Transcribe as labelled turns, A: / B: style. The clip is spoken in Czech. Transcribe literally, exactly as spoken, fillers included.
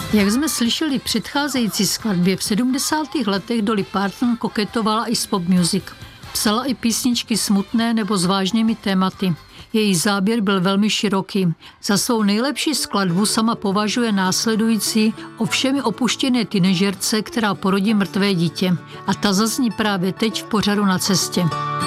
A: Jak jsme slyšeli v předcházející skladbě, v sedmdesátých letech Dolly Parton koketovala i s pop music. Psala i písničky smutné nebo s vážnými tématy. Její záběr byl velmi široký. Za svou nejlepší skladbu sama považuje následující o všemi opuštěné teenagerce, která porodí mrtvé dítě. A ta zazní právě teď v pořadu Na cestě.